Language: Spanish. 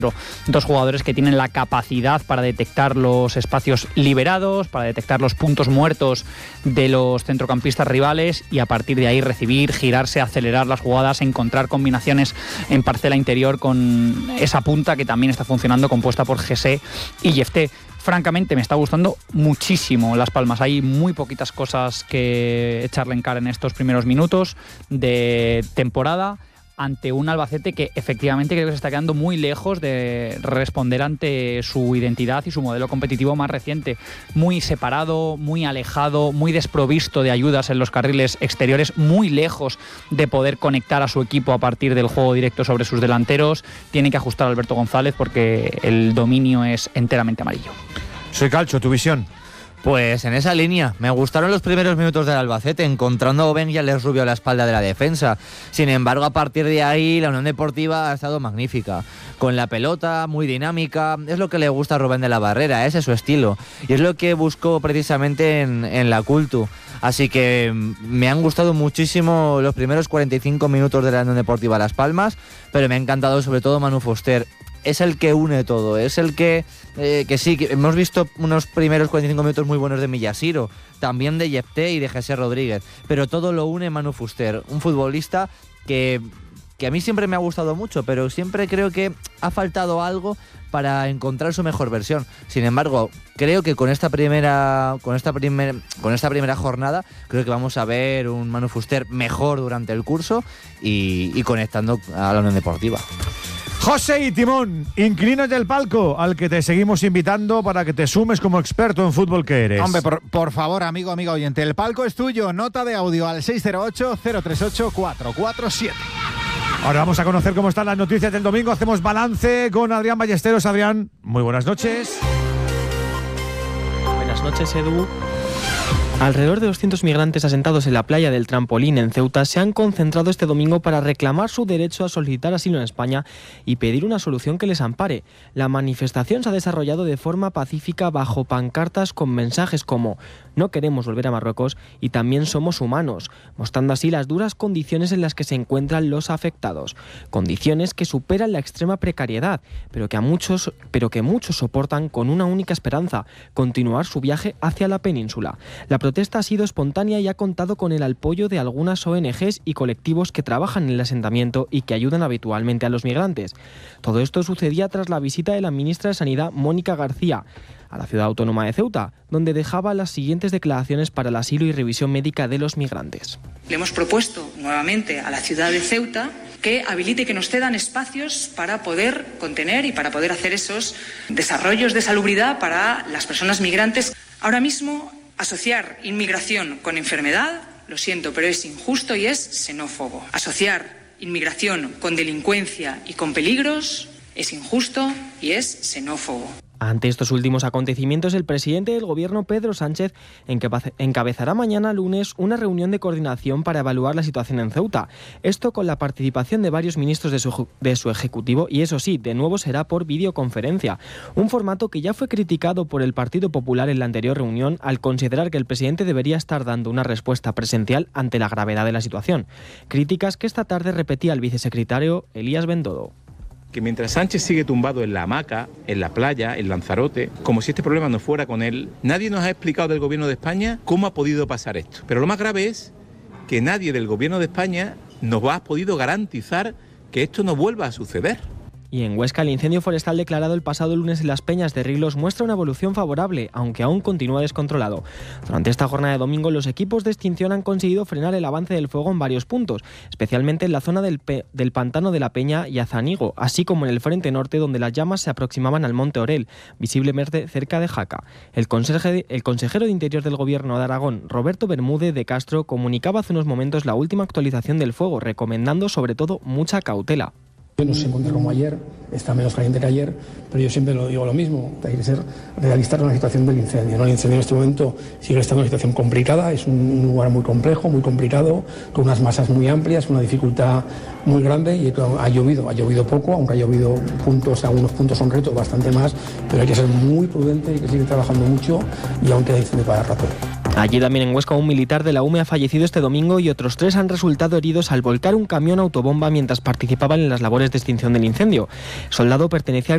Dos jugadores que tienen la capacidad para detectar los espacios liberados, para detectar los puntos muertos de los centrocampistas rivales y a partir de ahí recibir, girarse, acelerar las jugadas, encontrar combinaciones en parcela interior con esa punta que también está funcionando, compuesta por Jesse y Yefté. Francamente me está gustando muchísimo Las Palmas. Hay muy poquitas cosas que echarle en cara en estos primeros minutos de temporada ante un Albacete que efectivamente creo que se está quedando muy lejos de responder ante su identidad y su modelo competitivo más reciente. Muy separado, muy alejado, muy desprovisto de ayudas en los carriles exteriores, muy lejos de poder conectar a su equipo a partir del juego directo sobre sus delanteros. Tiene que ajustar a Alberto González porque el dominio es enteramente amarillo. Soy Calcho, tu visión. Pues en esa línea, me gustaron los primeros minutos del Albacete, encontrando a Oben y a Les Rubio a la espalda de la defensa. Sin embargo, a partir de ahí, la Unión Deportiva ha estado magnífica. Con la pelota, muy dinámica, es lo que le gusta a Rubén de la Barrera, ese es su estilo. Y es lo que buscó precisamente en la Cultu. Así que me han gustado muchísimo los primeros 45 minutos de la Unión Deportiva Las Palmas, pero me ha encantado sobre todo Manu Fuster. Es el que une todo, es el que sí, que hemos visto unos primeros 45 minutos muy buenos de Millasiro, también de Yefté y de Jesse Rodríguez, pero todo lo une Manu Fuster, un futbolista que a mí siempre me ha gustado mucho, pero siempre creo que ha faltado algo para encontrar su mejor versión. Sin embargo, creo que con esta primera jornada, creo que vamos a ver un Manu Fuster mejor durante el curso y conectando a la Unión Deportiva. José y Timón, inquilinos del palco, al que te seguimos invitando para que te sumes como experto en fútbol que eres. Hombre, por favor, amigo oyente, el palco es tuyo. Nota de audio al 608-038-447. Ahora vamos a conocer cómo están las noticias del domingo. Hacemos balance con Adrián Ballesteros. Adrián, muy buenas noches. Buenas noches, Edu. Alrededor de 200 migrantes asentados en la playa del Trampolín en Ceuta se han concentrado este domingo para reclamar su derecho a solicitar asilo en España y pedir una solución que les ampare. La manifestación se ha desarrollado de forma pacífica bajo pancartas con mensajes como «No queremos volver a Marruecos» y «También somos humanos», mostrando así las duras condiciones en las que se encuentran los afectados. Condiciones que superan la extrema precariedad, pero que muchos soportan con una única esperanza: continuar su viaje hacia la península. La protesta ha sido espontánea y ha contado con el apoyo de algunas ONGs y colectivos que trabajan en el asentamiento y que ayudan habitualmente a los migrantes. Todo esto sucedía tras la visita de la ministra de Sanidad, Mónica García, a la ciudad autónoma de Ceuta, donde dejaba las siguientes declaraciones para el asilo y revisión médica de los migrantes. Le hemos propuesto nuevamente a la ciudad de Ceuta que habilite, que nos cedan espacios para poder contener y para poder hacer esos desarrollos de salubridad para las personas migrantes. Ahora mismo, asociar inmigración con enfermedad, lo siento, pero es injusto y es xenófobo. Asociar inmigración con delincuencia y con peligros es injusto y es xenófobo. Ante estos últimos acontecimientos, el presidente del Gobierno, Pedro Sánchez, encabezará mañana lunes una reunión de coordinación para evaluar la situación en Ceuta. Esto con la participación de varios ministros de su ejecutivo y, eso sí, de nuevo será por videoconferencia. Un formato que ya fue criticado por el Partido Popular en la anterior reunión al considerar que el presidente debería estar dando una respuesta presencial ante la gravedad de la situación. Críticas que esta tarde repetía el vicesecretario Elías Bendodo. Que mientras Sánchez sigue tumbado en la hamaca, en la playa, en Lanzarote, como si este problema no fuera con él, nadie nos ha explicado del Gobierno de España cómo ha podido pasar esto. Pero lo más grave es que nadie del Gobierno de España nos ha podido garantizar que esto no vuelva a suceder. Y en Huesca, el incendio forestal declarado el pasado lunes en las Peñas de Riglos muestra una evolución favorable, aunque aún continúa descontrolado. Durante esta jornada de domingo, los equipos de extinción han conseguido frenar el avance del fuego en varios puntos, especialmente en la zona del Pantano de la Peña y Azanigo, así como en el frente norte, donde las llamas se aproximaban al Monte Orel, visiblemente cerca de Jaca. El consejero de Interior del Gobierno de Aragón, Roberto Bermúdez de Castro, comunicaba hace unos momentos la última actualización del fuego, recomendando sobre todo mucha cautela. No se encuentra como ayer, está menos caliente que ayer, pero yo siempre lo digo lo mismo, hay que ser realista con la situación del incendio, ¿no? El incendio en este momento sigue estando en una situación complicada, es un lugar muy complejo, muy complicado, con unas masas muy amplias, una dificultad muy grande y ha llovido poco, aunque ha llovido algunos puntos son retos bastante más, pero hay que ser muy prudente, hay que seguir trabajando mucho y aún queda incendio para rato. Allí también en Huesca, un militar de la UME ha fallecido este domingo y otros 3 han resultado heridos al volcar un camión autobomba mientras participaban en las labores de extinción del incendio. El soldado pertenecía al